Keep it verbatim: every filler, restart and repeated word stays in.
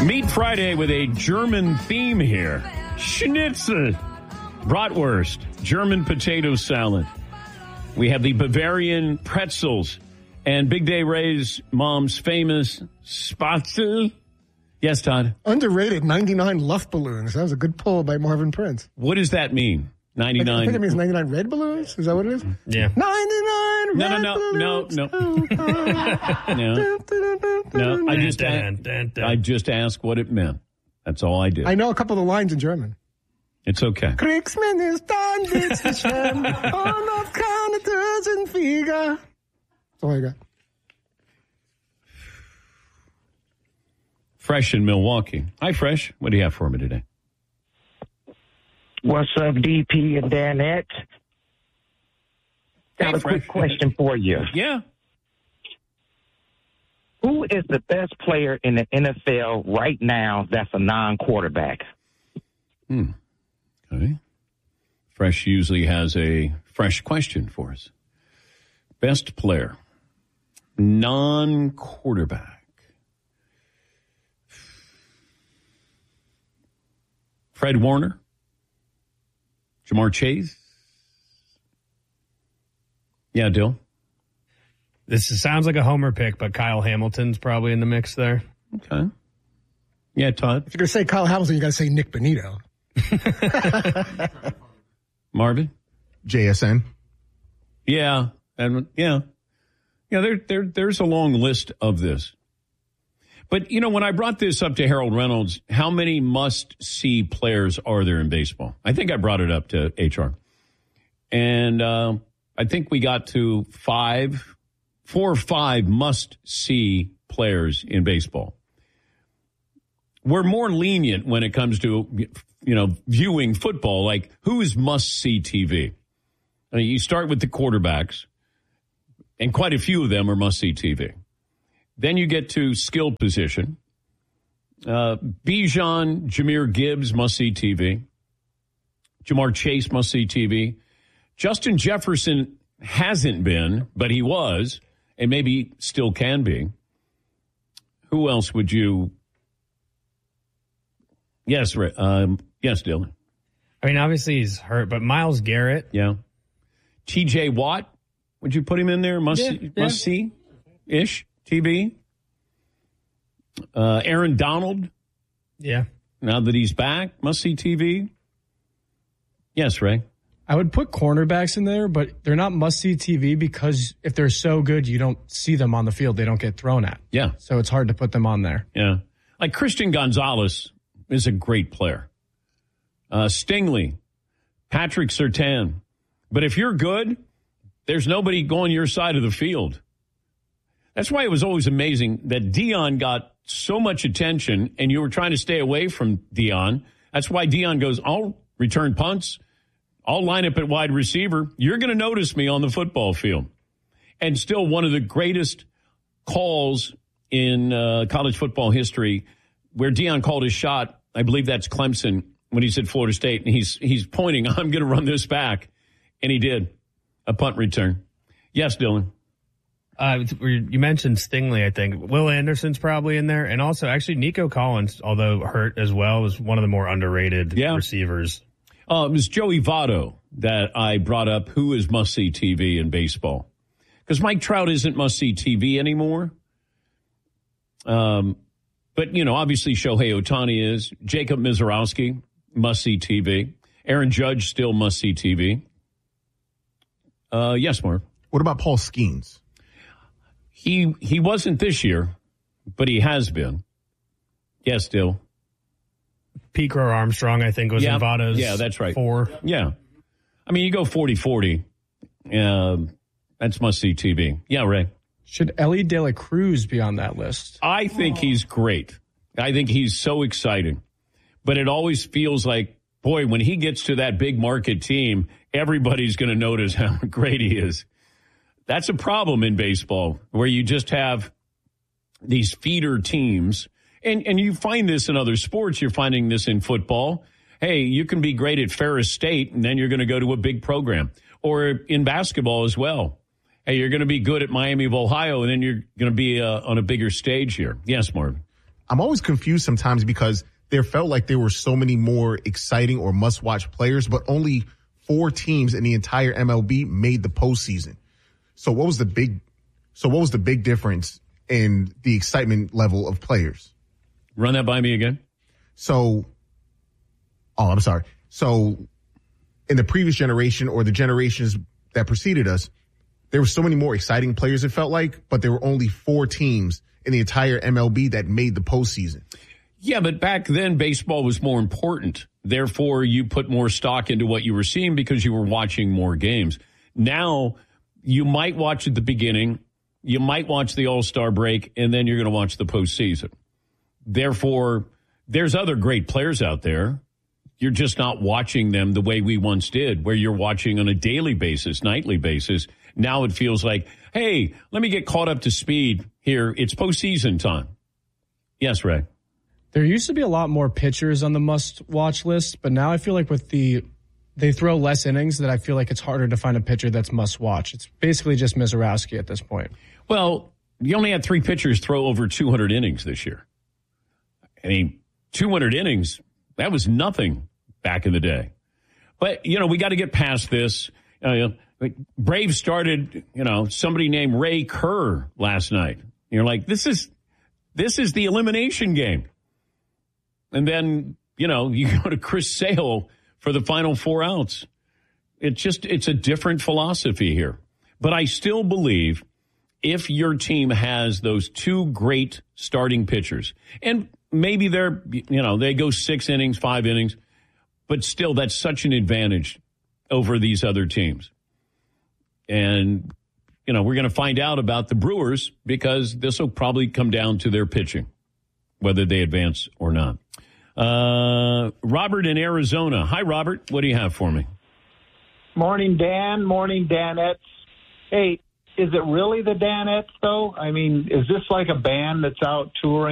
Meat Friday with a German theme here. Schnitzel, bratwurst, German potato salad. We have the Bavarian pretzels and Big Day Ray's mom's famous Spatzel. Yes, Todd? Underrated ninety-nine Luftballons. That was a good pull by Marvin Prince. What does that mean? ninety-nine. I think it means ninety-nine red balloons. Is that what it is? Yeah. ninety-nine No, red no, no, balloons. no, no. No, I just, Dun, dun, dun. I just asked what it meant. That's all I did. I know a couple of the lines in German. It's okay. Kriegsmann ist dann witzig schön, und auf keine Dosenflieger. That's all I got. Fresh in Milwaukee. Hi, Fresh. What do you have for me today? What's up, D P and Danette? Got Hey, a Fresh. quick question for you. Yeah. Who is the best player in the N F L right now that's a non-quarterback? Hmm. Okay. Fresh usually has a fresh question for us. Best player, non-quarterback. Fred Warner, Jamar Chase. Yeah, Dill. This is, sounds like a homer pick, but Kyle Hamilton's probably in the mix there. Okay. Yeah, Todd. If you're going to say Kyle Hamilton, you got to say Nick Bonito. Marvin. J S N. Yeah, and yeah, yeah. There, there, there's a long list of this. But you know, when I brought this up to Harold Reynolds, how many must-see players are there in baseball? I think I brought it up to H R, and uh, I think we got to five, four or five must-see players in baseball. We're more lenient when it comes to, you know, viewing football. Like, who's must-see T V? I mean, you start with the quarterbacks, and quite a few of them are must-see T V. Then you get to skill position. Uh, Bijan, Jahmyr Gibbs, must-see T V. Jamar Chase, must-see T V. Justin Jefferson hasn't been, but he was, and maybe still can be. Who else would you... Yes, um, yes, Dylan. I mean, obviously he's hurt, but Myles Garrett. Yeah. T J Watt, would you put him in there? Must, Yeah, see, yeah. must see ish T V. Uh, Aaron Donald, Yeah. now that he's back, must see T V. Yes, Ray. I would put cornerbacks in there, but they're not must-see T V because if they're so good, you don't see them on the field. They don't get thrown at. Yeah, So it's hard to put them on there. yeah. Like Christian Gonzalez is a great player. Uh, Stingley, Patrick Surtain. But if you're good, there's nobody going your side of the field. That's why it was always amazing that Dion got so much attention and you were trying to stay away from Dion. That's why Dion goes, I'll return punts. I'll line up at wide receiver. You're going to notice me on the football field. And still one of the greatest calls in uh, college football history where Dion called his shot. I believe that's Clemson when he's at Florida State. And he's he's pointing, I'm going to run this back. And he did. A punt return. Yes, Dylan. Uh, you mentioned Stingley, I think. Will Anderson's probably in there. And also, actually, Nico Collins, although hurt as well, was one of the more underrated Yeah. receivers. Uh, it was Joey Votto that I brought up, who is must-see T V in baseball. Because Mike Trout isn't must-see T V anymore. Um, but, you know, obviously Shohei Ohtani is. Jacob Mizorowski, must-see T V. Aaron Judge, still must-see T V. Uh, yes, Mark. What about Paul Skeens? He he wasn't this year, but he has been. Yes, still. Pete Armstrong, I think, was Yeah. in Votto's Yeah, that's right. four. Yeah. I mean, you go forty forty. Um, that's must-see T V. Yeah, Ray. Should Ellie De La Cruz be on that list? I think he's great. I think he's so exciting. But it always feels like, boy, when he gets to that big market team, everybody's going to notice how great he is. That's a problem in baseball, where you just have these feeder teams. And and you find this in other sports. You're finding this in football. Hey, you can be great at Ferris State, and then you're going to go to a big program. Or in basketball as well. Hey, you're going to be good at Miami of Ohio, and then you're going to be uh, on a bigger stage here. Yes, Marvin. I'm always confused sometimes because there felt like there were so many more exciting or must-watch players, but only four teams in the entire M L B made the postseason. So what was the big, so what was the big difference in the excitement level of players? Run that by me again. So, oh, I'm sorry. So in the previous generation or the generations that preceded us, there were so many more exciting players, it felt like, but there were only four teams in the entire M L B that made the postseason. Yeah, but back then baseball was more important. Therefore, you put more stock into what you were seeing because you were watching more games. Now, you might watch at the beginning, you might watch the All-Star break, and then you're going to watch the postseason. Therefore, there's other great players out there. You're just not watching them the way we once did, where you're watching on a daily basis, nightly basis. Now it feels like, hey, let me get caught up to speed here. It's postseason time. Yes, Ray. There used to be a lot more pitchers on the must-watch list, but now I feel like with the they throw less innings that I feel like it's harder to find a pitcher that's must-watch. It's basically just Mizorowski at this point. Well, you only had three pitchers throw over two hundred innings this year. I mean, two hundred innings, that was nothing back in the day. But, you know, we got to get past this. Uh, Braves started, you know, somebody named Ray Kerr last night. You're like, this is this is the elimination game. And then, you know, you go to Chris Sale for the final four outs. It's just, it's a different philosophy here. But I still believe if your team has those two great starting pitchers, and maybe they're, you know, they go six innings, five innings, but still that's such an advantage over these other teams. And, you know, we're going to find out about the Brewers because this will probably come down to their pitching, whether they advance or not. Uh, Robert in Arizona. Hi, Robert. What do you have for me? Morning, Dan. Morning, Danettes. Hey, is it really the Danettes, though? I mean, is this like a band that's out touring?